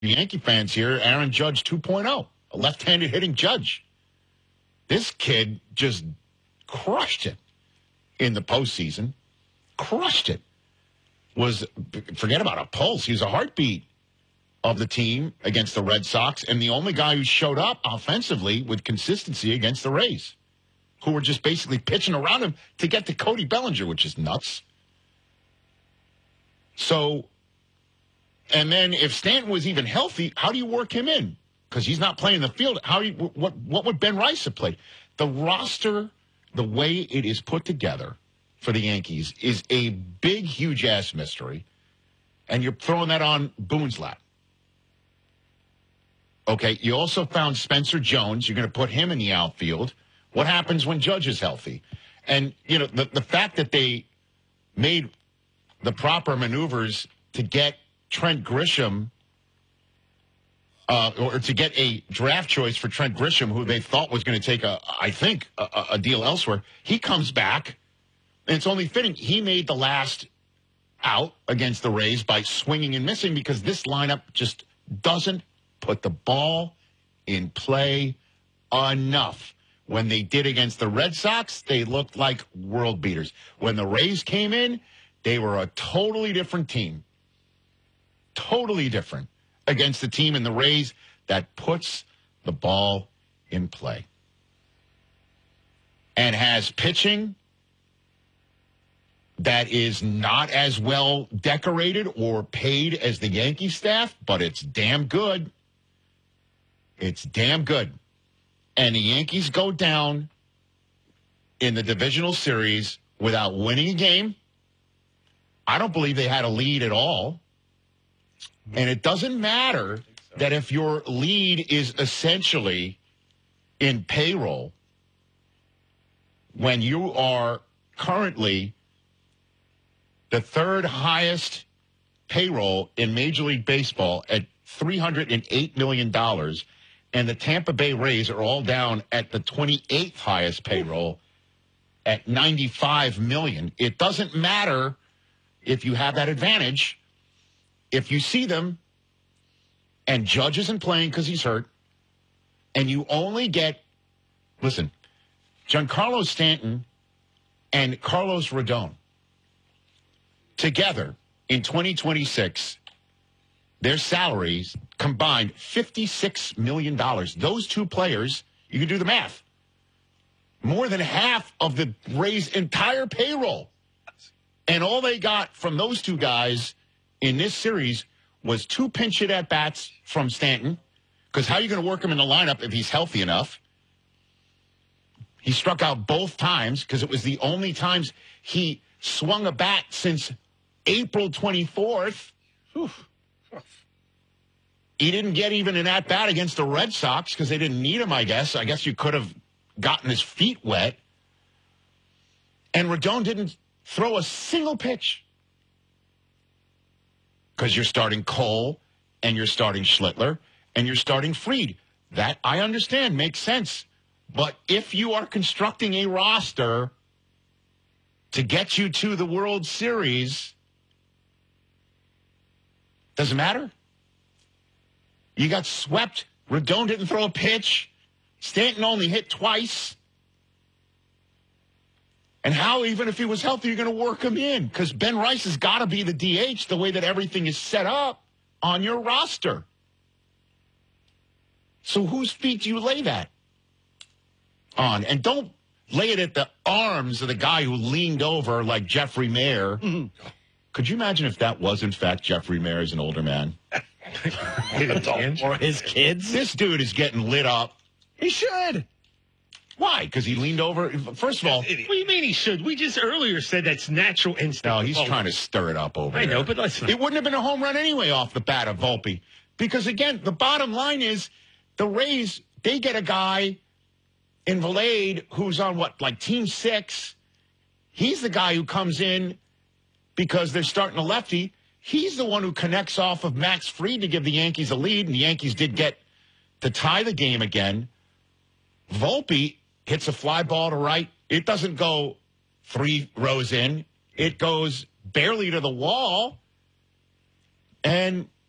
Yankee fans here, Aaron Judge 2.0, a left-handed hitting Judge. This kid just crushed it in the postseason. Crushed it. Forget about a pulse. He was a heartbeat of the team against the Red Sox, and the only guy who showed up offensively with consistency against the Rays, who were just basically pitching around him to get to Cody Bellinger, which is nuts. So, and then if Stanton was even healthy, how do you work him in? Because he's not playing the field. What would Ben Rice have played? The roster, the way it is put together for the Yankees, is a big, huge-ass mystery, and you're throwing that on Boone's lap. Okay, you also found Spencer Jones. You're going to put him in the outfield. What happens when Judge is healthy? And, you know, the fact that they made the proper maneuvers to get Trent Grisham, or to get a draft choice for Trent Grisham, who they thought was going to take a deal elsewhere. He comes back, and it's only fitting. He made the last out against the Rays by swinging and missing, because this lineup just doesn't put the ball in play enough. When they did against the Red Sox, they looked like world beaters. When the Rays came in, they were a totally different team. Totally different against the team in the Rays that puts the ball in play and has pitching that is not as well decorated or paid as the Yankee staff, but it's damn good. It's damn good. And the Yankees go down in the divisional series without winning a game. I don't believe they had a lead at all. And it doesn't matter that if your lead is essentially in payroll, when you are currently the third highest payroll in Major League Baseball at $308 million, and the Tampa Bay Rays are all down at the 28th highest payroll at $95 million. It doesn't matter if you have that advantage. If you see them and Judge isn't playing because he's hurt, and you only get, listen, Giancarlo Stanton and Carlos Rodon together in 2026, their salaries combined $56 million. Those two players, you can do the math, more than half of the Rays' entire payroll. And all they got from those two guys in this series was 2 pinch hit at-bats from Stanton, because how are you going to work him in the lineup if he's healthy enough? He struck out both times because it was the only times he swung a bat since April 24th. Whew. He didn't get even an at-bat against the Red Sox because they didn't need him, I guess. I guess you could have gotten his feet wet. And Rodon didn't throw a single pitch because you're starting Cole and you're starting Schlittler and you're starting Fried. That, I understand, makes sense. But if you are constructing a roster to get you to the World Series, doesn't matter. You got swept. Rodon didn't throw a pitch. Stanton only hit twice. And how, even if he was healthy, you're going to work him in? Because Ben Rice has got to be the DH the way that everything is set up on your roster. So whose feet do you lay that on? And don't lay it at the arms of the guy who leaned over like Jeffrey Mayer. Mm-hmm. Could you imagine if that was, in fact, Jeffrey Mayer as an older man? Or his kids? This dude is getting lit up. He should. Why? Because he leaned over? First of all... What do you mean he should? We just earlier said that's natural instinct. No, he's trying to stir it up over there. I know, but listen. It wouldn't have been a home run anyway off the bat of Volpe. Because, again, the bottom line is the Rays, they get a guy in Valade who's on, like Team 6. He's the guy who comes in because they're starting a lefty. He's the one who connects off of Max Fried to give the Yankees a lead, and the Yankees did get to tie the game again. Volpe hits a fly ball to right. It doesn't go 3 rows in. It goes barely to the wall. And